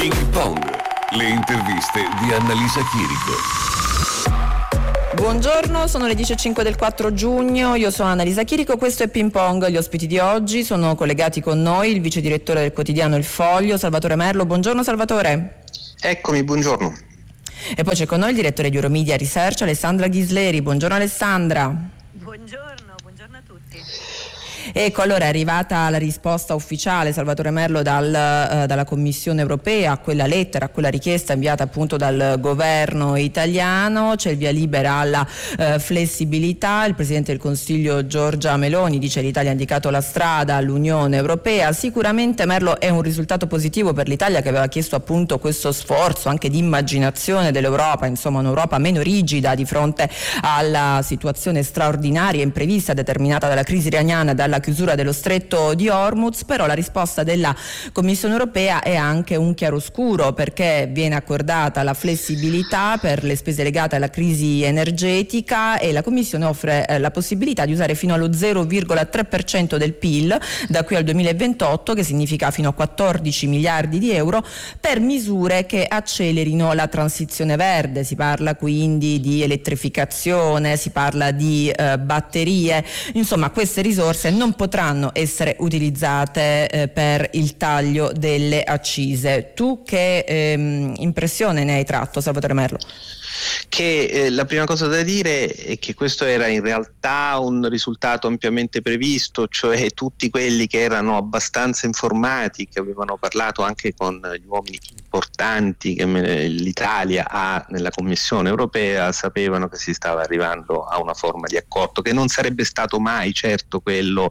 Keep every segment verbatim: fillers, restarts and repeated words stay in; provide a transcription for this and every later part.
Ping Pong, le interviste di Annalisa Chirico. Buongiorno, sono le dieci e cinque del quattro giugno, io sono Annalisa Chirico, questo è Ping Pong. Gli ospiti di oggi sono collegati con noi il vice direttore del quotidiano Il Foglio, Salvatore Merlo. Buongiorno Salvatore. Eccomi, buongiorno. E poi c'è con noi il direttore di Euromedia Research, Alessandra Ghisleri. Buongiorno Alessandra. Buongiorno, buongiorno a tutti. Ecco, allora è arrivata la risposta ufficiale, Salvatore Merlo, dal, eh, dalla Commissione europea a quella lettera, a quella richiesta inviata appunto dal governo italiano. C'è il via libera alla eh, flessibilità. Il Presidente del Consiglio Giorgia Meloni dice che l'Italia ha indicato la strada all'Unione Europea. Sicuramente, Merlo, è un risultato positivo per l'Italia, che aveva chiesto appunto questo sforzo anche di immaginazione dell'Europa, insomma un'Europa meno rigida di fronte alla situazione straordinaria e imprevista determinata dalla crisi iraniana e dalla chiusura dello stretto di Hormuz. Però la risposta della Commissione europea è anche un chiaroscuro, perché viene accordata la flessibilità per le spese legate alla crisi energetica e la Commissione offre eh, la possibilità di usare fino allo zero virgola tre per cento del P I L da qui al duemilaventotto, che significa fino a quattordici miliardi di euro, per misure che accelerino la transizione verde. Si parla quindi di elettrificazione, si parla di eh, batterie, insomma queste risorse non potranno essere utilizzate eh, per il taglio delle accise. Tu che ehm, impressione ne hai tratto, Salvatore Merlo? Che eh, la prima cosa da dire è che questo era in realtà un risultato ampiamente previsto, cioè tutti quelli che erano abbastanza informati, che avevano parlato anche con gli uomini importanti che l'Italia ha nella Commissione europea, sapevano che si stava arrivando a una forma di accordo, che non sarebbe stato mai certo quello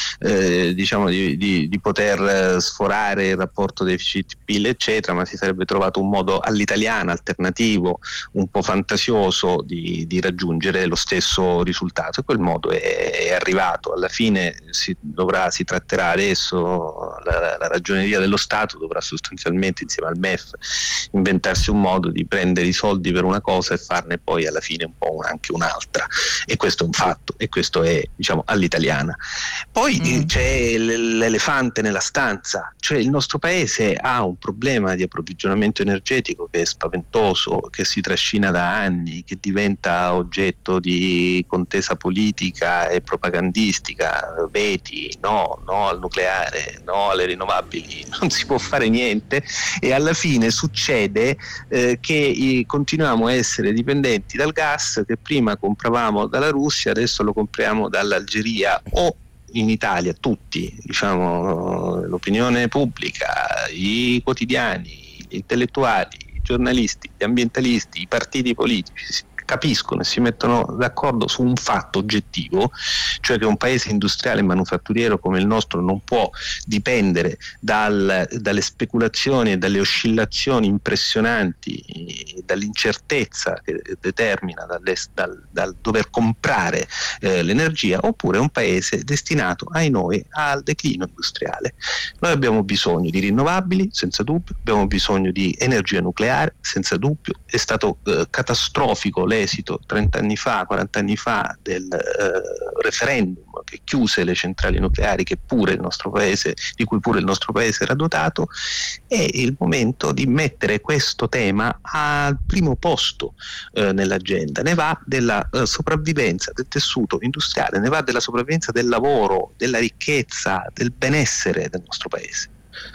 eh, diciamo di, di, di poter sforare il rapporto deficit-P I L eccetera, ma si sarebbe trovato un modo all'italiana, alternativo, un po' fantasioso di, di raggiungere lo stesso risultato, e quel modo è, è arrivato. Alla fine si dovrà, si tratterà adesso, la, la Ragioneria dello Stato dovrà sostanzialmente insieme al M E F inventarsi un modo di prendere i soldi per una cosa e farne poi alla fine un po' anche un'altra, e questo è un fatto, e questo è, diciamo, all'italiana. Poi mm. c'è l'elefante nella stanza, cioè il nostro paese ha un problema di approvvigionamento energetico che è spaventoso, che si trascina da anni, che diventa oggetto di contesa politica e propagandistica, veti, no, no al nucleare, no alle rinnovabili, non si può fare niente, e alla fine succede eh, che continuiamo a essere dipendenti dal gas che prima compravamo dalla Russia, adesso lo compriamo dall'Algeria, o in Italia tutti, diciamo, l'opinione pubblica, i quotidiani, gli intellettuali, giornalisti, gli ambientalisti, i partiti politici capiscono e si mettono d'accordo su un fatto oggettivo, cioè che un paese industriale e manufatturiero come il nostro non può dipendere dal, dalle speculazioni e dalle oscillazioni impressionanti, dall'incertezza che determina dal, dal dover comprare eh, l'energia, oppure un paese destinato, ai noi, al declino industriale. Noi abbiamo bisogno di rinnovabili, senza dubbio, abbiamo bisogno di energia nucleare, senza dubbio. È stato eh, catastrofico l'esito trenta anni fa, quaranta anni fa del eh, referendum che chiuse le centrali nucleari, che pure il nostro paese, di cui pure il nostro paese era dotato. È il momento di mettere questo tema al primo posto eh, nell'agenda. Ne va della eh, sopravvivenza del tessuto industriale, ne va della sopravvivenza del lavoro, della ricchezza, del benessere del nostro paese.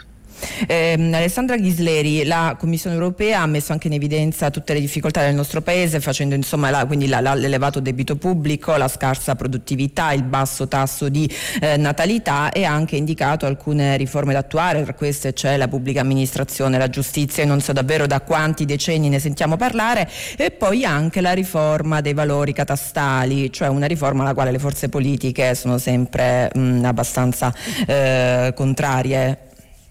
Eh, Alessandra Ghisleri, la Commissione europea ha messo anche in evidenza tutte le difficoltà del nostro paese, facendo insomma la, quindi la, la, l'elevato debito pubblico, la scarsa produttività, il basso tasso di eh, natalità, e ha anche indicato alcune riforme da attuare. Tra queste c'è la pubblica amministrazione, la giustizia, e non so davvero da quanti decenni ne sentiamo parlare, e poi anche la riforma dei valori catastali, cioè una riforma alla quale le forze politiche sono sempre mh, abbastanza eh, contrarie.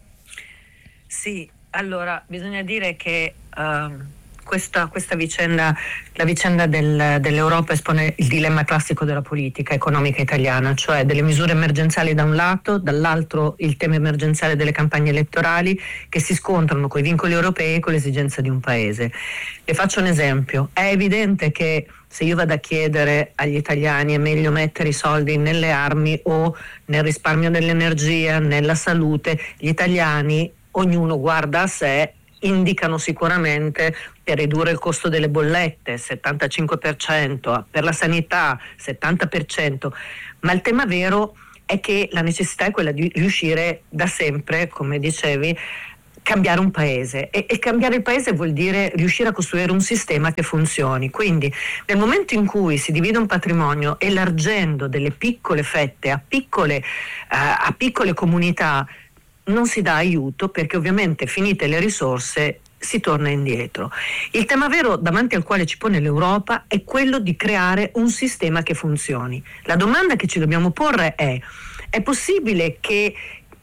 Sì, allora bisogna dire che uh, questa, questa vicenda, la vicenda del, dell'Europa espone il dilemma classico della politica economica italiana, cioè delle misure emergenziali da un lato, dall'altro il tema emergenziale delle campagne elettorali che si scontrano con i vincoli europei e con le esigenze di un paese. Le faccio un esempio: è evidente che se io vado a chiedere agli italiani è meglio mettere i soldi nelle armi o nel risparmio dell'energia, nella salute, gli italiani ognuno guarda a sé indicano sicuramente per ridurre il costo delle bollette settantacinque per cento, per la sanità settanta per cento, ma il tema vero è che la necessità è quella di riuscire da sempre, come dicevi, cambiare un paese, e, e cambiare il paese vuol dire riuscire a costruire un sistema che funzioni. Quindi nel momento in cui si divide un patrimonio elargendo delle piccole fette a piccole, uh, a piccole comunità, non si dà aiuto, perché ovviamente finite le risorse si torna indietro. Il tema vero davanti al quale ci pone l'Europa è quello di creare un sistema che funzioni. La domanda che ci dobbiamo porre è: è possibile che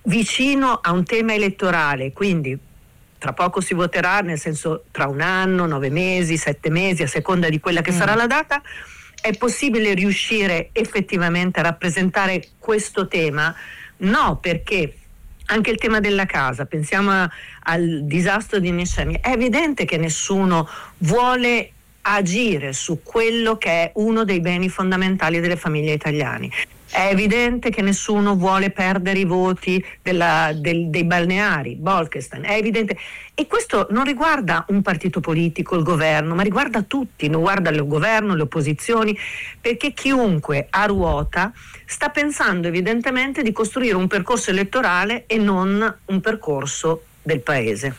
vicino a un tema elettorale, quindi tra poco si voterà, nel senso tra un anno, nove mesi, sette mesi, a seconda di quella che mm. sarà la data, è possibile riuscire effettivamente a rappresentare questo tema? No, perché anche il tema della casa, pensiamo a, al disastro di Niscemi, è evidente che nessuno vuole agire su quello che è uno dei beni fondamentali delle famiglie italiane. È evidente che nessuno vuole perdere i voti della, del, dei balneari, Bolkestein, è evidente. E questo non riguarda un partito politico, il governo, ma riguarda tutti, non riguarda il governo, le opposizioni, perché chiunque a ruota sta pensando evidentemente di costruire un percorso elettorale e non un percorso del paese.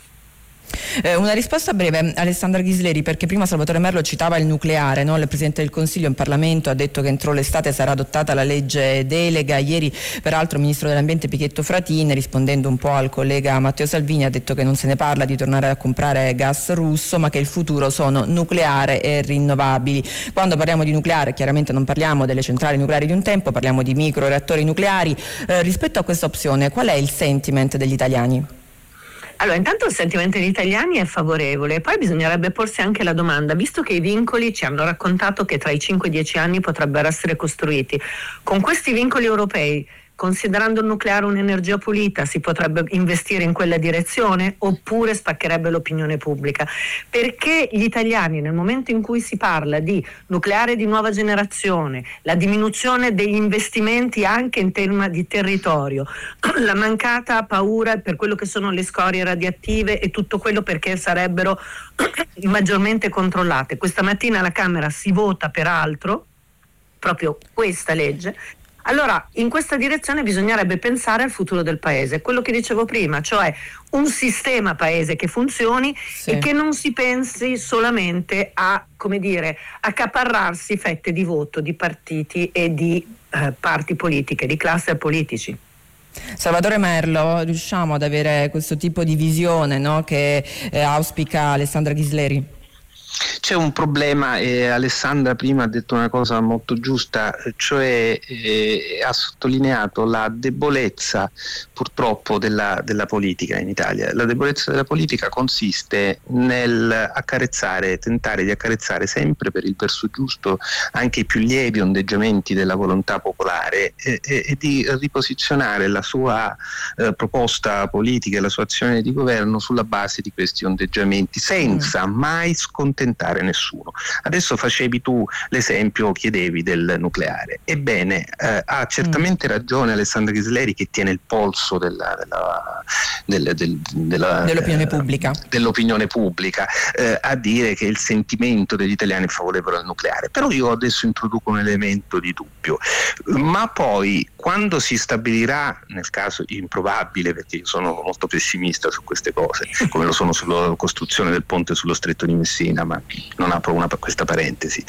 Eh, una risposta breve, Alessandra Ghisleri, perché prima Salvatore Merlo citava il nucleare, no? Il Presidente del Consiglio in Parlamento ha detto che entro l'estate sarà adottata la legge delega. Ieri peraltro il Ministro dell'Ambiente Pichetto Fratin, rispondendo un po' al collega Matteo Salvini, ha detto che non se ne parla di tornare a comprare gas russo, ma che il futuro sono nucleare e rinnovabili. Quando parliamo di nucleare chiaramente non parliamo delle centrali nucleari di un tempo, parliamo di microreattori nucleari. Eh, rispetto a questa opzione, qual è il sentiment degli italiani? Allora, intanto il sentimento degli italiani è favorevole, e poi bisognerebbe porsi anche la domanda, visto che i vincoli ci hanno raccontato che tra i cinque e i dieci anni potrebbero essere costruiti, con questi vincoli europei, considerando il nucleare un'energia pulita, si potrebbe investire in quella direzione oppure spaccherebbe l'opinione pubblica? Perché gli italiani, nel momento in cui si parla di nucleare di nuova generazione, la diminuzione degli investimenti anche in tema di territorio, la mancata paura per quello che sono le scorie radioattive e tutto quello perché sarebbero maggiormente controllate. Questa mattina alla Camera si vota peraltro proprio questa legge. Allora, in questa direzione bisognerebbe pensare al futuro del paese, quello che dicevo prima, cioè un sistema paese che funzioni, sì, e che non si pensi solamente a, come dire, accaparrarsi fette di voto di partiti e di eh, parti politiche, di cluster politici. Salvatore Merlo, riusciamo ad avere questo tipo di visione, no, che eh, auspica Alessandra Ghisleri? C'è un problema, e Alessandra prima ha detto una cosa molto giusta, cioè eh, ha sottolineato la debolezza purtroppo della, della politica in Italia. La debolezza della politica consiste nel accarezzare, tentare di accarezzare sempre per il verso giusto anche i più lievi ondeggiamenti della volontà popolare e, e, e di riposizionare la sua eh, proposta politica e la sua azione di governo sulla base di questi ondeggiamenti, senza mm. mai scontentare nessuno. Adesso facevi tu l'esempio, chiedevi del nucleare. Ebbene, eh, ha certamente mm. ragione Alessandra Ghisleri, che tiene il polso della, della, del, del, della, dell'opinione eh, pubblica, dell'opinione pubblica eh, a dire che il sentimento degli italiani è favorevole al nucleare. Però io adesso introduco un elemento di dubbio. Ma poi, quando si stabilirà, nel caso improbabile, perché io sono molto pessimista su queste cose, come lo sono sulla costruzione del ponte sullo Stretto di Messina, ma non apro una, questa parentesi,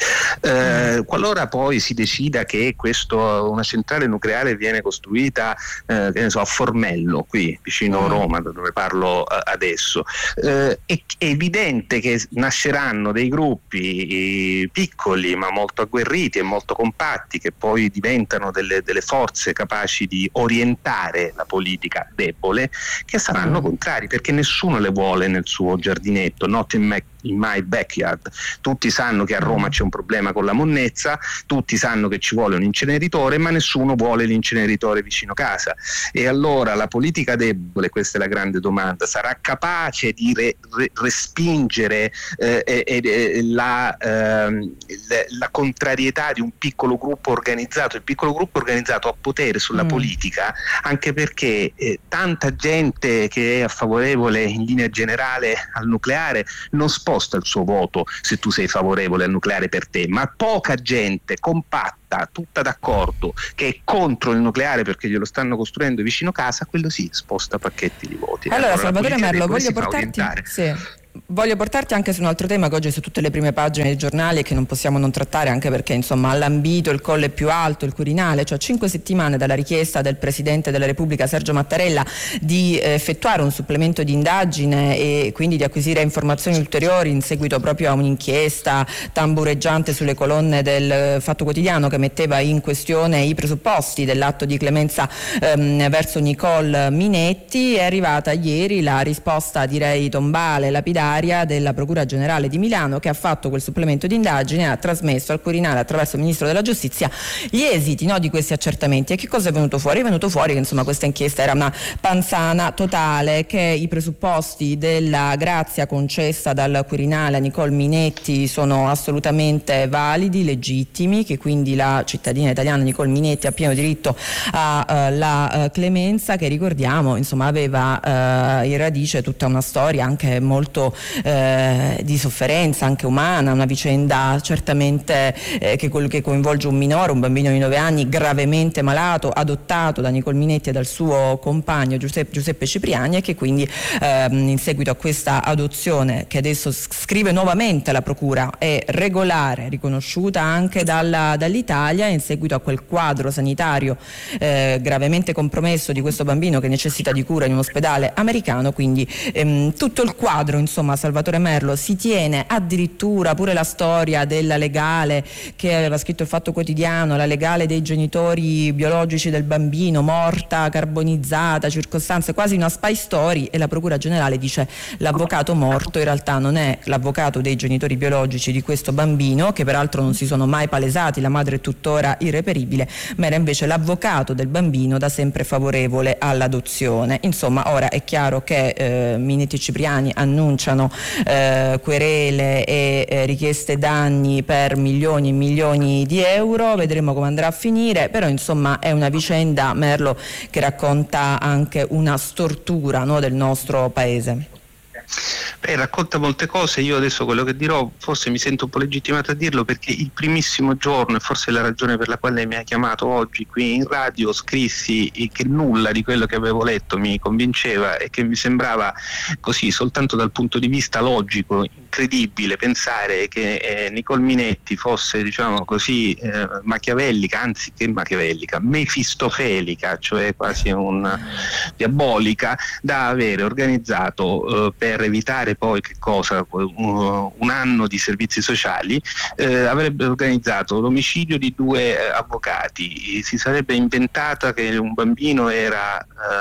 eh, qualora poi si decida che questo, una centrale nucleare viene costruita eh, che ne so, a Formello, qui vicino a Roma, da dove parlo eh, adesso, eh, è, è evidente che nasceranno dei gruppi eh, piccoli ma molto agguerriti e molto compatti, che poi diventano delle, delle forze capaci di orientare la politica debole, che saranno mm. contrari, perché nessuno le vuole nel suo giardinetto, not in my in my backyard. Tutti sanno che a Roma c'è un problema con la monnezza, tutti sanno che ci vuole un inceneritore, ma nessuno vuole l'inceneritore vicino casa. E allora la politica debole, questa è la grande domanda, sarà capace di re, re, respingere eh, eh, eh, la, eh, la contrarietà di un piccolo gruppo organizzato? Il piccolo gruppo organizzato ha potere sulla mm. politica, anche perché eh, tanta gente che è favorevole in linea generale al nucleare non sposta il suo voto se tu sei favorevole al nucleare per te, ma poca gente compatta, tutta d'accordo, che è contro il nucleare perché glielo stanno costruendo vicino casa, quello sì sposta pacchetti di voti. Allora, allora Salvatore Merlo, voglio portarti sì. Voglio portarti anche su un altro tema che oggi è su tutte le prime pagine dei giornali e che non possiamo non trattare, anche perché insomma ha lambito il colle più alto, il Quirinale, cioè cinque settimane dalla richiesta del Presidente della Repubblica Sergio Mattarella di eh, effettuare un supplemento di indagine e quindi di acquisire informazioni ulteriori in seguito proprio a un'inchiesta tambureggiante sulle colonne del Fatto Quotidiano che metteva in questione i presupposti dell'atto di clemenza ehm, verso Nicole Minetti. È arrivata ieri la risposta, direi tombale, lapidare, della Procura Generale di Milano, che ha fatto quel supplemento di indagine e ha trasmesso al Quirinale attraverso il Ministro della Giustizia gli esiti, no, di questi accertamenti. E che cosa è venuto fuori? È venuto fuori che insomma questa inchiesta era una panzana totale, che i presupposti della grazia concessa dal Quirinale a Nicole Minetti sono assolutamente validi, legittimi, che quindi la cittadina italiana Nicole Minetti ha pieno diritto alla uh, uh, clemenza, che ricordiamo insomma aveva uh, in radice tutta una storia anche molto Eh, di sofferenza anche umana, una vicenda certamente eh, che, che coinvolge un minore, un bambino di nove anni gravemente malato, adottato da Nicole Minetti e dal suo compagno Giuseppe, Giuseppe Cipriani, e che quindi ehm, in seguito a questa adozione, che adesso scrive nuovamente la Procura, è regolare, riconosciuta anche dalla, dall'Italia, in seguito a quel quadro sanitario eh, gravemente compromesso di questo bambino che necessita di cura in un ospedale americano. Quindi ehm, tutto il quadro insomma Salvatore Merlo si tiene, addirittura pure la storia della legale che aveva scritto il Fatto Quotidiano, la legale dei genitori biologici del bambino morta, carbonizzata, circostanze, quasi una spy story, e la Procura Generale dice l'avvocato morto in realtà non è l'avvocato dei genitori biologici di questo bambino, che peraltro non si sono mai palesati, la madre è tuttora irreperibile, ma era invece l'avvocato del bambino da sempre favorevole all'adozione. Insomma, ora è chiaro che eh, Minetti e Cipriani annunciano eh, querele e eh, richieste danni per milioni e milioni di euro. Vedremo come andrà a finire, però insomma è una vicenda, Merlo, che racconta anche una stortura, no, del nostro paese. Beh, racconta molte cose. Io adesso quello che dirò forse mi sento un po' legittimato a dirlo, perché il primissimo giorno, e forse è la ragione per la quale mi ha chiamato oggi qui in radio, scrissi che nulla di quello che avevo letto mi convinceva e che mi sembrava così, soltanto dal punto di vista logico, incredibile pensare che eh, Nicole Minetti fosse, diciamo così, eh, machiavellica, anzi che machiavellica, mefistofelica, cioè quasi un diabolica, da avere organizzato eh, per evitare poi che cosa, un, un anno di servizi sociali, eh, avrebbe organizzato l'omicidio di due eh, avvocati, si sarebbe inventata che un bambino era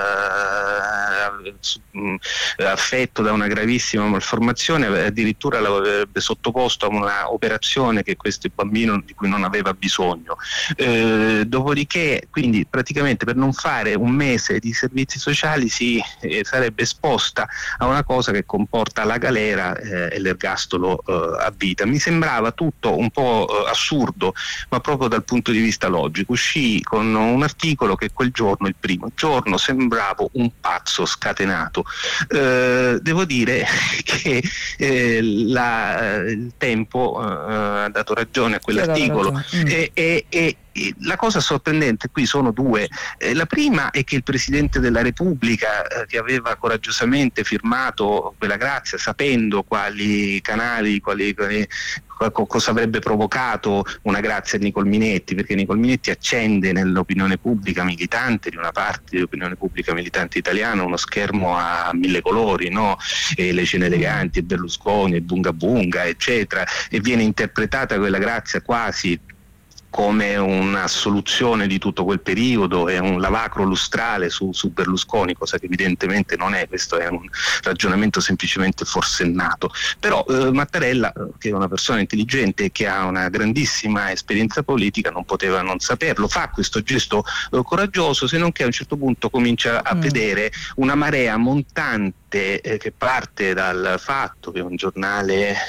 eh, affetto da una gravissima malformazione, addirittura l'avrebbe sottoposto a una operazione che questo bambino di cui non aveva bisogno. Eh, dopodiché, quindi praticamente per non fare un mese di servizi sociali si eh, sarebbe esposta a una cosa che comporta la galera eh, e l'ergastolo eh, a vita. Mi sembrava tutto un po' eh, assurdo, ma proprio dal punto di vista logico. Uscii con un articolo che quel giorno, il primo giorno, sembravo un pazzo scatenato. Eh, devo dire che eh, la, il Tempo eh, ha dato ragione a quell'articolo mm. e, e, e la cosa sorprendente qui sono due. Eh, la prima è che il Presidente della Repubblica, eh, che aveva coraggiosamente firmato quella grazia sapendo quali canali, quali, quali cosa avrebbe provocato una grazia a Nicole Minetti, perché Nicole Minetti accende nell'opinione pubblica militante, di una parte dell'opinione pubblica militante italiana, uno schermo a mille colori, no? E le cene eleganti, e Berlusconi, e Bunga Bunga, eccetera, e viene interpretata quella grazia quasi come una soluzione di tutto quel periodo e un lavacro lustrale su, su Berlusconi, cosa che evidentemente non è. Questo è un ragionamento semplicemente forsennato. Però eh, Mattarella, che è una persona intelligente e che ha una grandissima esperienza politica, non poteva non saperlo. Fa questo gesto eh, coraggioso, se non che a un certo punto comincia a mm. vedere una marea montante eh, che parte dal fatto che un giornale eh,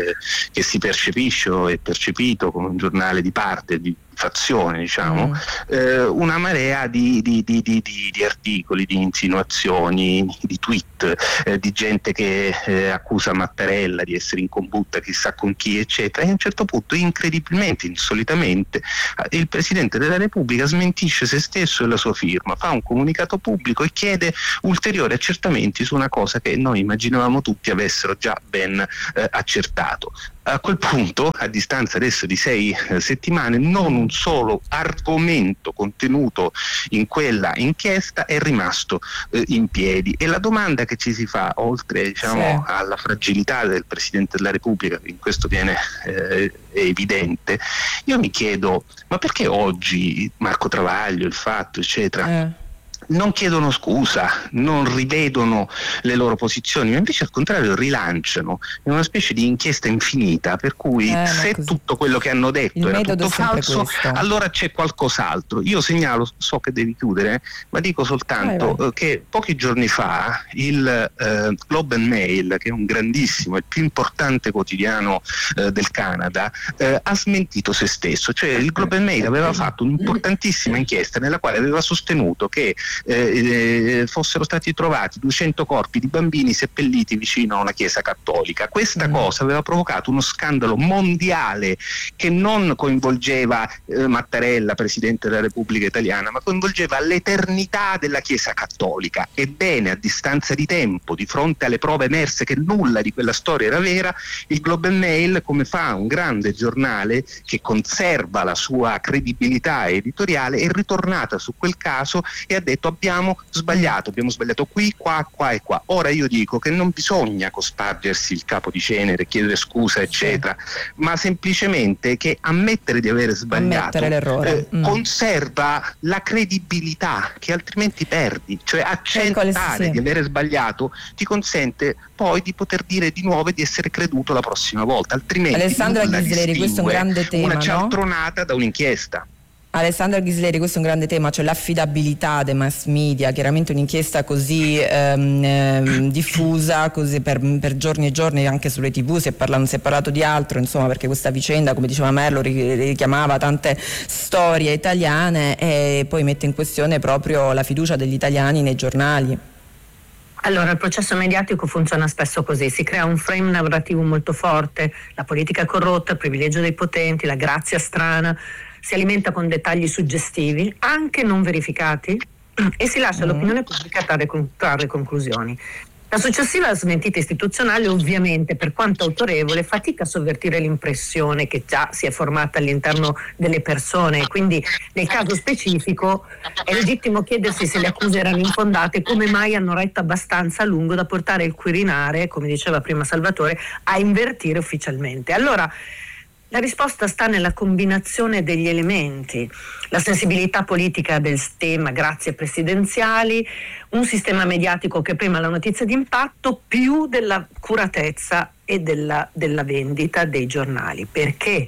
che si percepisce o è percepito come un giornale di parte, di fazione, diciamo, mm. eh, una marea di, di, di, di, di articoli, di insinuazioni, di tweet, eh, di gente che eh, accusa Mattarella di essere in combutta chissà con chi, eccetera. E a un certo punto, incredibilmente, insolitamente, il Presidente della Repubblica smentisce se stesso e la sua firma, fa un comunicato pubblico e chiede ulteriori accertamenti su una cosa che noi immaginavamo tutti avessero già ben eh, accertato. A quel punto, a distanza adesso di sei eh, settimane, non un solo argomento contenuto in quella inchiesta è rimasto eh, in piedi. E la domanda che ci si fa, oltre diciamo, sì. alla fragilità del Presidente della Repubblica, in questo viene eh, è evidente, io mi chiedo, ma perché oggi Marco Travaglio, il Fatto, eccetera, eh. non chiedono scusa, non rivedono le loro posizioni, ma invece al contrario rilanciano in una specie di inchiesta infinita, per cui eh, se così. tutto quello che hanno detto il era tutto falso, questo. allora c'è qualcos'altro. Io segnalo, so che devi chiudere, ma dico soltanto vai, vai. che pochi giorni fa il eh, Globe and Mail, che è un grandissimo, il più importante quotidiano eh, del Canada, eh, ha smentito se stesso. Cioè il Globe and Mail aveva fatto un'importantissima inchiesta nella quale aveva sostenuto che Eh, eh, fossero stati trovati duecento corpi di bambini seppelliti vicino a una chiesa cattolica. Questa mm. cosa aveva provocato uno scandalo mondiale che non coinvolgeva eh, Mattarella, Presidente della Repubblica Italiana, ma coinvolgeva l'eternità della chiesa cattolica. Ebbene, a distanza di tempo, di fronte alle prove emerse che nulla di quella storia era vera, il Globe and Mail, come fa un grande giornale che conserva la sua credibilità editoriale, è ritornata su quel caso e ha detto: abbiamo sbagliato, abbiamo sbagliato qui, qua, qua e qua. Ora io dico che non bisogna cospargersi il capo di cenere, chiedere scusa, eccetera, ma semplicemente che ammettere di avere sbagliato l'errore. Eh, mm. conserva la credibilità che altrimenti perdi. Cioè accettare sì. di avere sbagliato ti consente poi di poter dire di nuovo e di essere creduto la prossima volta, altrimenti Alessandra Ghisleri, questo è un grande tema, una cialtronata no? da un'inchiesta. Alessandra Ghisleri, questo è un grande tema, cioè l'affidabilità dei mass media. Chiaramente un'inchiesta così ehm, ehm, diffusa, così per, per giorni e giorni anche sulle tivù, si è, parlato, si è parlato di altro, insomma, perché questa vicenda, come diceva Merlo, richiamava tante storie italiane e poi mette in questione proprio la fiducia degli italiani nei giornali. Allora, il processo mediatico funziona spesso così, si crea un frame narrativo molto forte, la politica è corrotta, il privilegio dei potenti, la grazia strana, si alimenta con dettagli suggestivi, anche non verificati, e si lascia mm. all'opinione pubblica trarre, trarre conclusioni. La successiva smentita istituzionale, ovviamente, per quanto autorevole, fatica a sovvertire l'impressione che già si è formata all'interno delle persone. Quindi, nel caso specifico, è legittimo chiedersi se le accuse erano infondate e come mai hanno retto abbastanza a lungo da portare il Quirinale, come diceva prima Salvatore, a invertire ufficialmente. Allora, la risposta sta nella combinazione degli elementi, la sensibilità politica del tema, grazie presidenziali, un sistema mediatico che prima la notizia di impatto più della curatezza e della, della vendita dei giornali, perché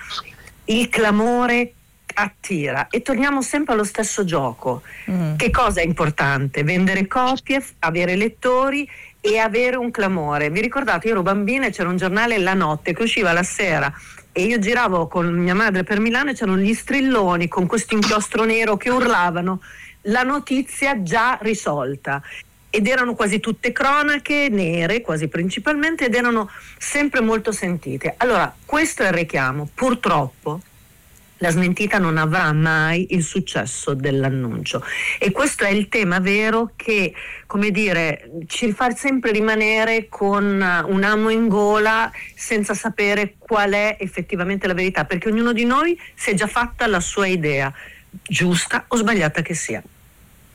il clamore attira e torniamo sempre allo stesso gioco. Mm. Che cosa è importante? Vendere copie, avere lettori e avere un clamore. Vi ricordate, io ero bambina e c'era un giornale La Notte che usciva la sera e io giravo con mia madre per Milano e c'erano gli strilloni con questo inchiostro nero che urlavano la notizia già risolta, ed erano quasi tutte cronache nere, quasi principalmente, ed erano sempre molto sentite. Allora, questo è il richiamo. Purtroppo la smentita non avrà mai il successo dell'annuncio, e questo è il tema vero che, come dire, ci fa sempre rimanere con un amo in gola senza sapere qual è effettivamente la verità, perché ognuno di noi si è già fatta la sua idea, giusta o sbagliata che sia.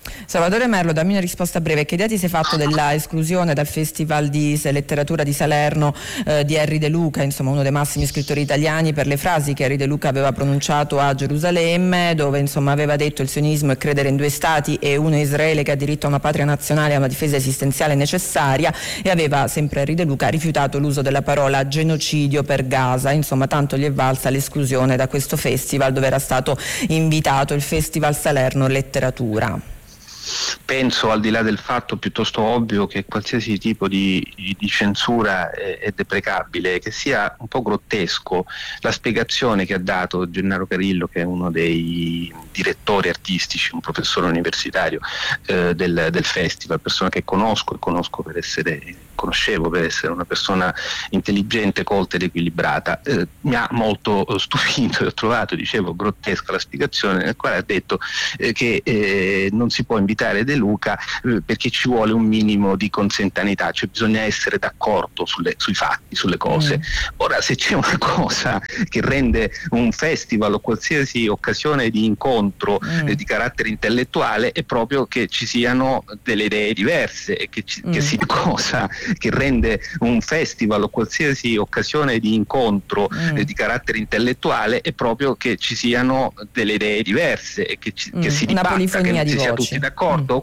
Salvatore Merlo, dammi una risposta breve. Che idea ti sei fatto della esclusione dal Festival di Letteratura di Salerno eh, di Henry De Luca, insomma uno dei massimi scrittori italiani, per le frasi che Henry De Luca aveva pronunciato a Gerusalemme, dove insomma aveva detto: il sionismo è credere in due stati e uno Israele che ha diritto a una patria nazionale e a una difesa esistenziale necessaria, e aveva sempre Henry De Luca rifiutato l'uso della parola genocidio per Gaza. Insomma, tanto gli è valsa l'esclusione da questo festival dove era stato invitato, il Festival Salerno Letteratura. Penso, al di là del fatto piuttosto ovvio, che qualsiasi tipo di, di censura è, è deprecabile, che sia un po' grottesco la spiegazione che ha dato Gennaro Carillo, che è uno dei direttori artistici, un professore universitario eh, del, del festival, persona che conosco e conosco per essere conoscevo per essere una persona intelligente, colta ed equilibrata. Eh, mi ha molto stupito e ho trovato, dicevo, grottesca la spiegazione nel quale ha detto eh, che eh, non si può invitare De Luca eh, perché ci vuole un minimo di consentanietà, cioè bisogna essere d'accordo sulle, sui fatti, sulle cose. Mm. Ora, se c'è una cosa che rende un festival o qualsiasi occasione di incontro mm. eh, di carattere intellettuale, è proprio che ci siano delle idee diverse e che, ci, mm. che sia cosa che rende un festival o qualsiasi occasione di incontro mm. eh, di carattere intellettuale è proprio che ci siano delle idee diverse e che, ci, mm. che si dibatta, che non si sia tutti d'accordo. Mm.